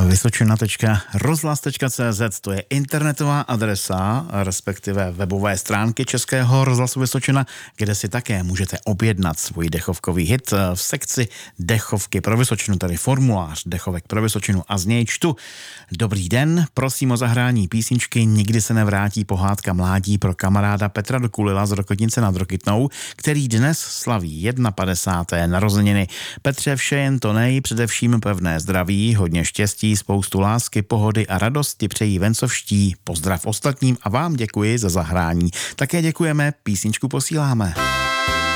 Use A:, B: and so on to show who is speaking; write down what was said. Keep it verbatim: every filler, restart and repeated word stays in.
A: vysočina tečka rozhlas tečka cé zet, to je internetová adresa, respektive webové stránky Českého rozhlasu Vysočina, kde si také můžete objednat svůj dechovkový hit v sekci Dechovky pro Vysočinu, tedy formulář dechovek pro Vysočinu, a z něj čtu: Dobrý den, prosím o zahrání písničky Nikdy se nevrátí pohádka mládí pro kamaráda Petra Dokulila z Rokytnice nad Rokytnou, který dnes slaví padesáté jedna narozeniny. Petře, vše jen to nej, především pevné zdraví, hodně štěstí, spoustu lásky, pohody a radosti přejí vencovští. Pozdrav ostatním a vám děkuji za zahrání. Také děkujeme, písničku posíláme.